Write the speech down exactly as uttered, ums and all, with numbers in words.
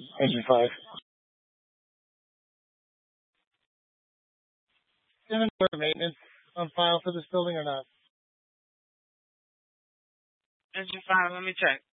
Engine five. Is there maintenance on file for this building or not? Engine five, let me check.